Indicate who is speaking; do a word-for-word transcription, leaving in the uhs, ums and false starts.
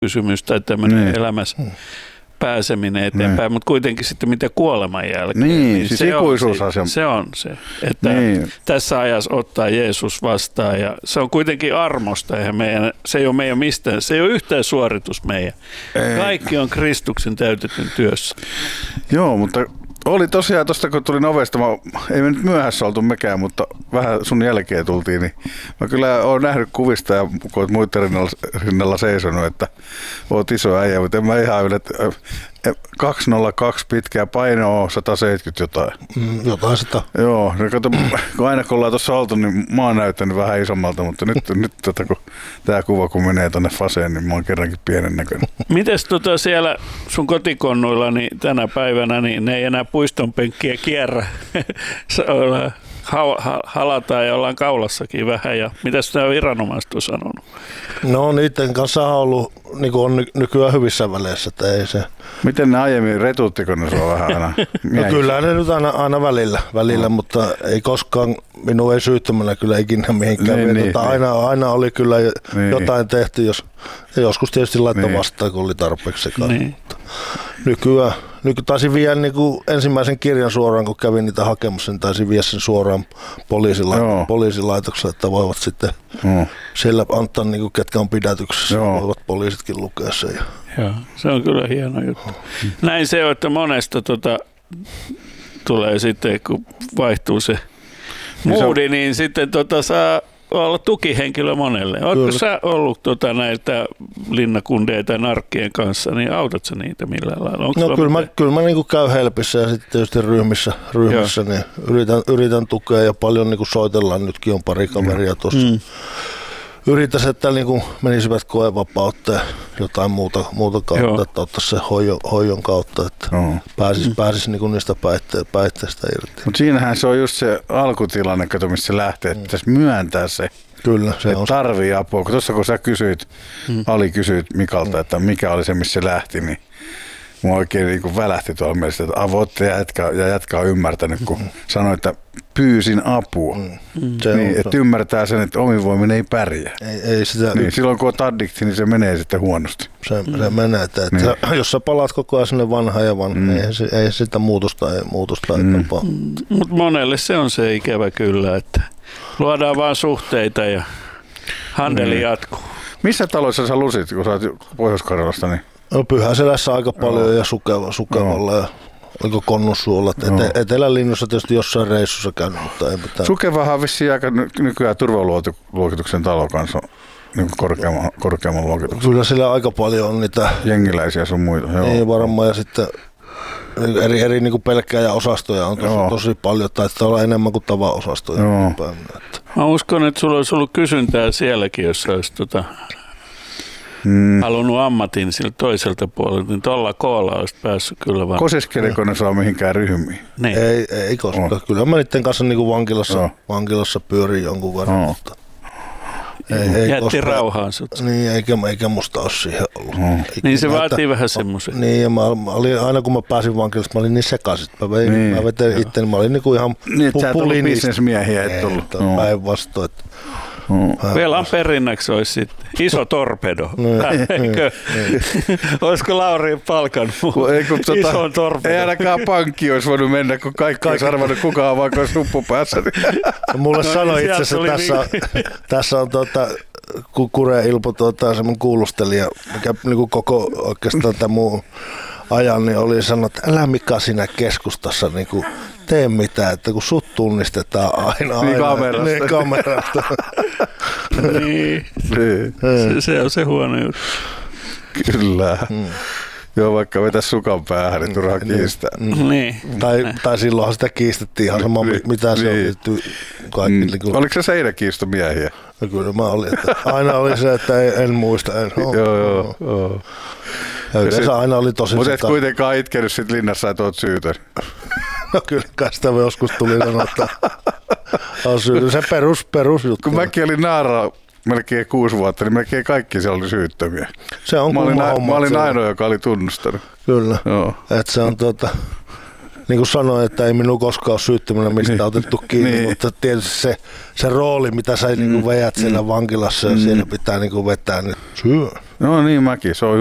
Speaker 1: kysymys tai tämmöinen
Speaker 2: niin.
Speaker 1: elämässä pääseminen eteenpäin, niin. Mutta kuitenkin sitten mitä kuoleman jälkeen.
Speaker 2: Niin, niin siis se ikuisuusasia.
Speaker 1: On se, se on se, että niin. Tässä ajassa ottaa Jeesus vastaan ja se on kuitenkin armosta, eihän meidän, se ei ole meidän mistään, se ei ole yhtään suoritus meidän. Ei. Kaikki on Kristuksen täytetyn työssä.
Speaker 2: Joo, mutta oli tosiaan tuosta, kun tulin ovesta, mä, ei me nyt myöhässä oltu mekään, mutta vähän sun jälkeen tultiin, niin mä kyllä oon nähnyt kuvista ja kun oot muiden rinnalla, rinnalla seisonut, että oot iso äijä, mutta en mä ihan yle, kaksisataakaksi pitkää painoa sata seitsemänkymmentä jotain.
Speaker 3: Mm, jotain sitä.
Speaker 2: Joo, no kato, kun aina kun ollaan tuossa oltu, niin mä oon näyttänyt vähän isommalta, mutta nyt, nyt tota, kun tää kuva kun menee tonne faseen, niin mä oon kerrankin pienen näköinen.
Speaker 1: Mites tota siellä sun kotikonnuilla niin tänä päivänä, niin ne ei enää puistonpenkkiä kierrä. Halataan ja ollaan kaulassakin vähän. Ja mitäs nämä viranomaiset on sanonut?
Speaker 3: No niiden kanssa on ollut niin kuin on nykyään hyvissä väleissä, että ei se.
Speaker 2: Miten ne aiemmin retuuttiko ne sua vähän aina?
Speaker 3: No kyllä ne nyt aina, aina välillä, välillä no. Mutta ei koskaan, minun ei syyttämällä kyllä ikinä mihinkään. Niin, niin, tota, niin. Aina, aina oli kyllä niin. Jotain tehty, jos, joskus tietysti laittoi niin. Vastaan, kun oli tarpeeksi sekaan. Niin. Nykyään, nyky taisin viedä niin kuin ensimmäisen kirjan suoraan, kun kävin niitä hakemassa, niin taisin viedä sen suoraan poliisila- poliisilaitokselle, että voivat sitten no. Siellä antaa, niin kuin, ketkä on pidätyksessä, joo. Voivat poliisitkin lukea sen. Ja.
Speaker 1: Joo, se on kyllä hieno juttu. Näin se on, että monesta tota, tulee sitten, kun vaihtuu se moodi, niin, niin sitten tota, saa olla tukihenkilö monelle. Oletko sä ollut tota, näitä linnakundeja tai narkkien kanssa, niin autat sä niitä millään lailla? Onko
Speaker 3: no kyllä mä, kyllä mä niin käyn helpissä ja sitten tietysti ryhmissä, ryhmissä niin yritän, yritän tukea ja paljon niin soitellaan. Nytkin on pari kaveria tuossa. Mm. Yritäisi, että niin menisivät koevapautta ja jotain muuta, muuta kautta, joo. Että ottaisi se hoidon, hoidon kautta, että no. pääsisi, mm. pääsisi niin niistä päitte- päihteistä irti.
Speaker 2: Mutta siinähän se on just se alkutilanne, kato, missä se lähtee, että pitäisi myöntää se,
Speaker 3: kyllä, se
Speaker 2: että tarvii apua. Tuossa kun sä kysyit, mm. Ali kysyit Mikalta, että mikä oli se, missä se lähti, niin mua oikein niin kuin välähti tuolla mielessä, että avoitte ja jätkä, ja jätkä on ymmärtänyt, kun mm. sanoi, että pyysin apua. Mm. Niin, että ymmärtää sen, että omin voimin ei pärjää.
Speaker 3: Ei, ei sitä
Speaker 2: niin, silloin kun on addikti, niin se menee sitten huonosti.
Speaker 3: Se, mm. se menee, että, että niin. Jos sä palaat koko ajan sinne vanhaan ja vanhaan, mm. ei, ei sitä muutosta ei, muutosta ei mm. tapaa.
Speaker 1: Mm. Mutta monelle se on se ikävä kyllä, että luodaan vaan suhteita ja handeli mm. jatkuu.
Speaker 2: Missä taloissa sä lusit, kun sä oot Pohjois-Karjalasta? Niin?
Speaker 3: No Pyhäselässä aika paljon joo. Ja Sukeva, Sukevalla ja oliko Konnussuolla. Ete, Etelälinnussa tietysti jossain reissussa käynyt, mutta ei mitään.
Speaker 2: Sukevahan on vissiin aika nykyään turvaluokituksen talo kanssa niin korkeamman, korkeamman luokituksen.
Speaker 3: Kyllä sillä aika paljon on niitä
Speaker 2: jengiläisiä sun muita. Joo.
Speaker 3: Ei varmaan ja sitten eri, eri niin pelkkääjä-osastoja on tosi, tosi paljon. Taitaa olla enemmän kuin tava-osastoja.
Speaker 1: Mä uskon, että sulla olisi ollut kysyntää sielläkin, jos olisi tota Hmm. halunnut ammatin siltä toiselta puolelta, niin tuolla koolla olisi päässyt kyllä vaan.
Speaker 2: Kosiskeliko ne saa mihinkään ryhmiin?
Speaker 3: Niin. Ei, ei koskaan. Oh. Kyllä mä niiden kanssa niin kuin vankilassa, oh. vankilassa pyörin jonkun verran. Oh. Mutta ei, ei
Speaker 1: jätti
Speaker 3: koskaan
Speaker 1: rauhaan sut.
Speaker 3: Niin, eikä, eikä musta ole siihen ollut.
Speaker 2: Oh.
Speaker 1: Niin se vaatii vähän semmoisia.
Speaker 3: Niin, ja mä, mä olin, aina kun mä pääsin vankilassa, mä olin niin sekaisin. Mä, vein, niin. mä vetin itse, mä olin niin kuin ihan
Speaker 2: niin, että sä et ollut bisnesmiehiä, et tullut.
Speaker 3: Päinvastoin.
Speaker 1: Oh. Velan perinnäksi olisi sitten iso torpedo. Eikö? Olisiko Lauri palkannut
Speaker 2: tota,
Speaker 1: ison torpedo?
Speaker 2: Ei ainakaan pankki olisi voinut mennä, kun kaikki olisi arvannut kukaan vaan kuin suppu päässä.
Speaker 3: Mulle no, sanoi itse asiassa, tässä, tässä on tuota, Kure Ilpo tuota, semmoinen kuulustelija, mikä niin koko oikeastaan tämän muun ajan niin oli sanonut, että älä Mika siinä keskustassa niin kuin tee mitään, että kun sut tunnistetaan aina. aina
Speaker 2: niin kamerasta.
Speaker 3: Niin kamerasta.
Speaker 1: niin. niin. Se, se on se huono juttu.
Speaker 2: Kyllä. Hmm. Joo, vaikka vetäisi sukan päähän, niin turhaa kiistää.
Speaker 1: Mm. Niin.
Speaker 3: Tai, tai silloinhan sitä kiistettiin ihan sama, niin. Mitä se niin. On. Kaikki, mm.
Speaker 2: niin oliko se seinäkiistomiehiä?
Speaker 3: No kyllä mä olin. Että aina oli se, että en, en muista. En. Oh,
Speaker 2: joo, joo. Oh.
Speaker 3: Ja se aina oli tosi.
Speaker 2: Mutta et kuitenkaan itkenyt sit linnassa, että oot syytön.
Speaker 3: No kyllä sitä joskus tuli sanoa, että on syytön. Se perus, perusjuttu.
Speaker 2: Kun mäkin olin Naara melkein kuusi vuotta, niin melkein kaikki siellä oli syyttömiä.
Speaker 3: Se on
Speaker 2: mä olin,
Speaker 3: homma,
Speaker 2: mä olin ainoa, joka oli tunnustanut.
Speaker 3: Kyllä. Että se on tuota, niin kuin sanoin, että ei minun koskaan ole syyttömänä mistä niin. otettu kiinni, niin. mutta tietysti se, se rooli, mitä sä mm. niin kuin veät siellä vankilassa ja mm. siellä pitää niin kuin vetää, niin syö.
Speaker 2: No niin mäkin, se on